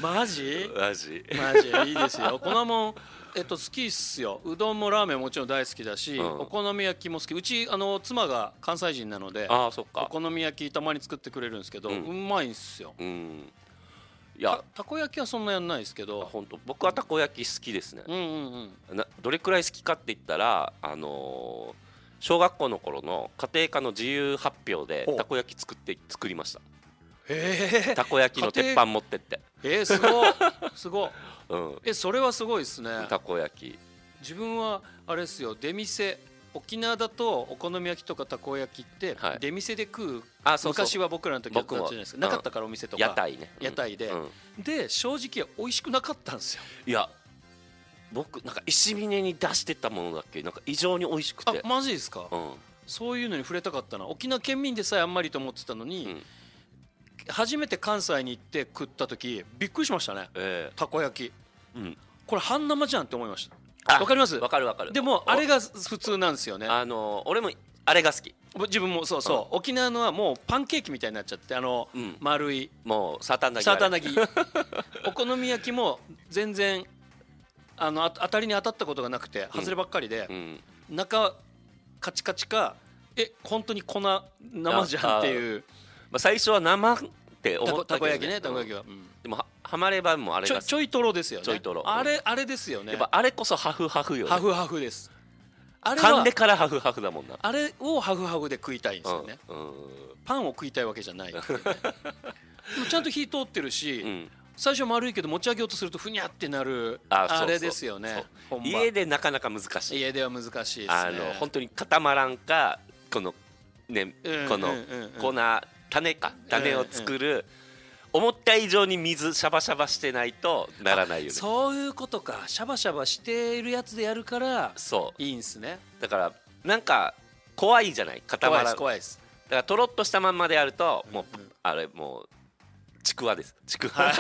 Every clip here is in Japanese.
マジマジマジいいですよ。粉もん好きっすよ。うどんもラーメンももちろん大好きだし、お好み焼きも好き。うち妻が関西人なので、 ああそっか。 お好み焼きたまに作ってくれるんですけど、うまいんすよ。 いやたこ焼きはそんなやんないですけど、 本当僕はたこ焼き好きですね。どれくらい好きかって言ったら小学校の頃の家庭科の自由発表でたこ焼き作りました。たこ焼きの鉄板持ってって。 すごいすごい。それはすごいですね。 たこ焼き。 自分はあれですよ、出店。沖縄だとお好み焼きとかたこ焼きって出店で食う、昔は僕らの時はったじゃないですか。なかったからお店とか屋台ね、 屋台で、で正直美味しくなかったんですよ。 いや僕なんか石峰に出してたものだっけ、なんか異常に美味しくて。 マジですか。そういうのに触れたかったな。沖縄県民でさえあんまりと思ってたのに、初めて関西に行って食った時びっくりしましたね。たこ焼き、これ半生じゃんって思いました。わかります。 わかるわかる。 でもあれが普通なんですよね。 俺もあれが好き。 自分もそうそう、沖縄のはもうパンケーキみたいになっちゃって、丸いもうサーターナギお好み焼きも全然当たりに当たったことがなくて外ればっかりで、中カチカチか本当に粉生じゃんっていう。 最初は生って思ったけど、 たこ焼きね、たこ焼きは。 でもハマればもうあれがちょいとろですよね。 ちょいとろ。 あれですよね。 やっぱあれこそハフハフよね。 ハフハフです。 噛んでからハフハフだもんな。 あれをハフハフで食いたいんですよね。パンを食いたいわけじゃない。ちゃんと火通ってるし、最初丸いけど持ち上げようとするとふにゃってなるあれですよね。 家でなかなか難しい。 家では難しいですね。 本当に固まらんか、このね、この粉種を作る思った以上に水シャバシャバしてないとならないよね。 そういうことか。シャバシャバしているやつでやるからいいんすね。 だからなんか怖いじゃない、固まらん。 怖いです。 だからとろっとしたまんまでやるともうあれもうちくわです。ちくわ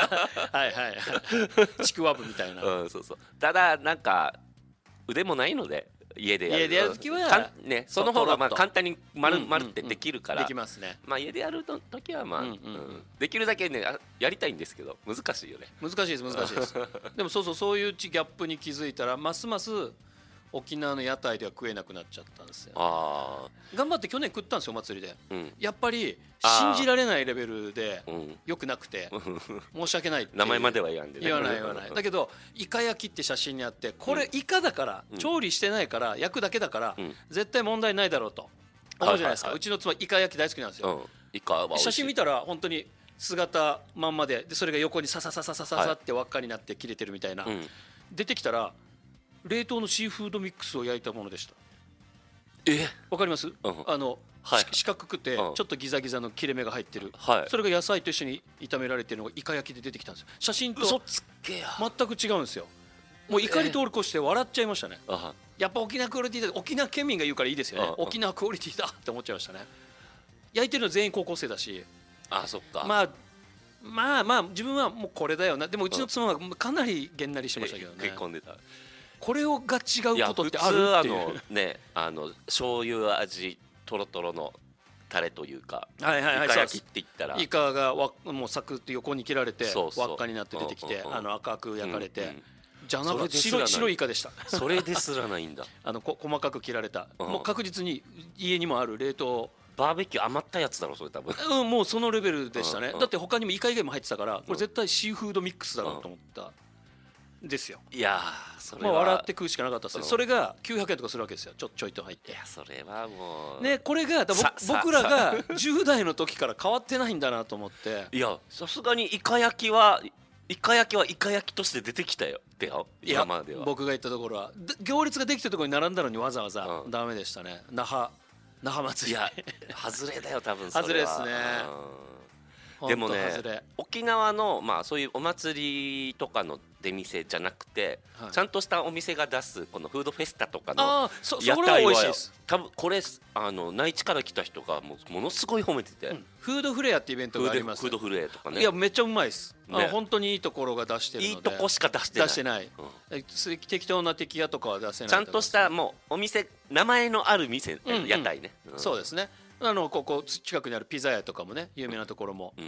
ちくわぶみたいな。 そうそう。ただなんか腕もないので家でやる時はね、その方がまあ簡単に丸ってできるから、 できますね。 まあ家でやる時はまあできるだけねやりたいんですけど難しいよね。 難しいです。でもそういうギャップに気づいたらますます沖縄の屋台では食えなくなっちゃったんですよ。頑張って去年食ったんですよ、お祭りで。やっぱり信じられないレベルでよくなくて申し訳ないって。 名前までは言わんでね。 言わない。だけどイカ焼きって写真にあって、これイカだから調理してないから焼くだけだから絶対問題ないだろうと思うじゃないですか。うちの妻イカ焼き大好きなんですよ。写真見たら本当に姿まんまで、それが横にササササササって輪っかになって切れてるみたいな。出てきたら冷凍のシーフードミックスを焼いたものでした。わかります？四角くてちょっとギザギザの切れ目が入ってる、それが野菜と一緒に炒められてるのがイカ焼きで出てきたんですよ。写真と全く違うんですよ。もう怒り通り越して笑っちゃいましたね。やっぱ沖縄クオリティだ。沖縄県民が言うからいいですよね。沖縄クオリティだって思っちゃいましたね。焼いてるの全員高校生だし。 そっか。 まあ自分はもうこれだよな。でもうちの妻はかなりげんなりしてましたけどね。 結婚出た。 これが違うことってあるっていう。 普通ね、醤油味トロトロのタレというか、イカ焼きって言ったらイカがもうサクッと横に切られて輪っかになって出てきて赤く焼かれて、じゃなくて白いイカでした。 それですらないんだ。 細かく切られた、もう確実に家にもある冷凍バーベキュー余ったやつだろそれ多分。 もうそのレベルでしたね。だって他にもイカ以外も入ってたから、これ絶対シーフードミックスだろうと思ったですよ。 いやそれは笑って食うしかなかったですよ。それが900円とかするわけですよ。ちょいと入って。 いやそれはもうね、これが僕らが10代の時から変わってないんだなと思って。 いやさすがにイカ焼きはイカ焼きとして出てきたよ。今までは僕が行ったところは行列ができてるところに並んだのにわざわざダメでしたね。那覇祭り。いや外れだよ多分。 外れですね。 でもね、沖縄のまあそういうお祭りとかの出店じゃなくて、ちゃんとしたお店が出すこのフードフェスタとかの屋台は多分これ内地から来た人がものすごい褒めてて、 フードフレアってイベントがあります。 フードフレアとかね。 いやめっちゃうまいです。本当にいいところが出してるので。 いいとこしか出してない。 適当な敵屋とかは出せない。 ちゃんとしたもうお店名前のある店屋台ね。 そうですね。ここ近くにあるピザ屋とかもね有名なところも